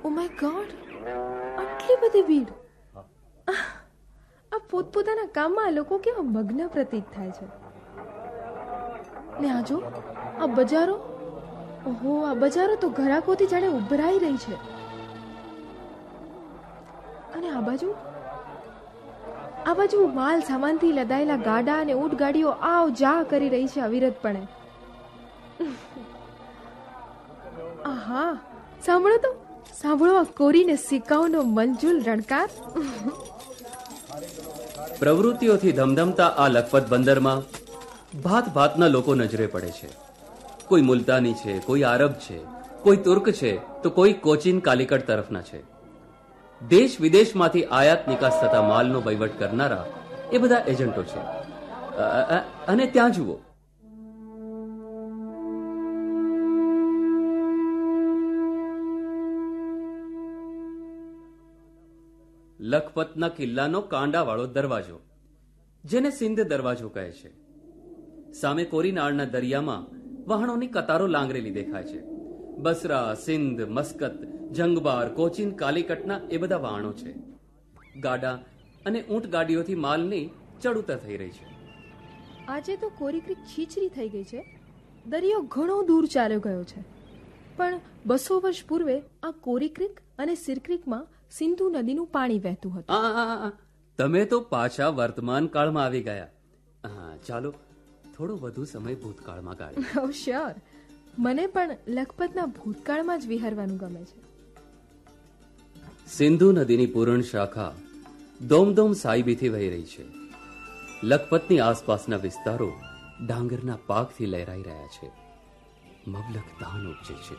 Oh my God, આટલી બધી ભીડ! આ પોતપોતાના કામમાં લોકો કેવા મગ્ન પ્રતીત થાય છે. ને આ જો, આ બજારો, ઓહો, આ બજારો તો ગ્રાહકોથી જાણે ઉભરાઈ રહી છે. અને આ બાજુ માલ સામાનથી લદાયેલા ગાડા અને ઊંટ ગાડીઓ આવ જા કરી રહી છે અવિરતપણે. આહા, સાંભળો આ કોરીને સિક્કાઓનો મંજુલ રણકાર. પ્રવૃત્તિઓથી ધમધમતા આ લખપત બંદરમાં ભાત ભાતના લોકો નજરે પડે છે. કોઈ મુલતાની છે, કોઈ આરબ છે, કોઈ તુર્ક છે, તો કોઈ કોચીન કાલિકટ તરફના છે. દેશ વિદેશમાંથી આયાત નિકાસ થતા માલનો વહીવટ કરનારા એ બધા એજન્ટો છે. અને ત્યાં જુઓ, લખપતના કિલ્લાનો કાંડાવાળો દરવાજો, જેને સિંધ દરવાજો કહે છે. સામે કોરીનાળના દરિયામાં વહાણોની કતારો લાંગરેલી દેખાય છે. બસરા, સિંધ, મસ્કત, જંગબાર, કોચીન, કાલિકટના એ બધા વહાણો છે. ગાડા અને ઊંટ ગાડીઓથી માલની ચડઉતર થઈ રહી છે. આજે તો કોરી ક્રીક છીછરી થઈ ગઈ છે. દરિયો ઘણો દૂર ચાલ્યો ગયો છે. પણ 200 વર્ષ પૂર્વે આ કોરી ક્રીક અને સિર ક્રીકમાં સિંધુ નદીનું પાણી વહેતું હતું. તમે તો પાછા વર્તમાન કાળમાં આવી ગયા. ચાલો થોડો વધુ સમય ભૂતકાળમાં ગાળીએ. ઓ શ્યોર, મને પણ લખપતના ભૂતકાળમાં જ વિહરવાનું ગમે છે. સિંધુ નદીની પૂર્ણ શાખા દોમદોમ સાઈબીથી વહી રહી છે. લખપતની આસપાસના વિસ્તારો ડાંગરના પાકથી લહેરાઈ રહ્યા છે. મબલખ ધાન ઉપજે છે.